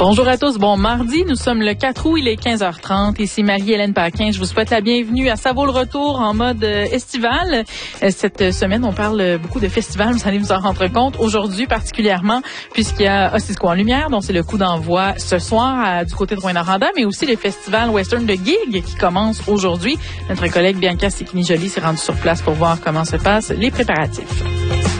Bonjour à tous. Bon mardi, nous sommes le 4 août, il est 15h30. Ici Marie-Hélène Paquin. Je vous souhaite la bienvenue à Ça vaut le retour en mode estival. Cette semaine, on parle beaucoup de festivals, vous allez vous en rendre compte. Aujourd'hui particulièrement, puisqu'il y a Osisco en Lumière, dont c'est le coup d'envoi ce soir du côté de Rouyn-Noranda, mais aussi les festivals western de Gig qui commencent aujourd'hui. Notre collègue Bianca Sikini-Joly s'est rendue sur place pour voir comment se passent les préparatifs.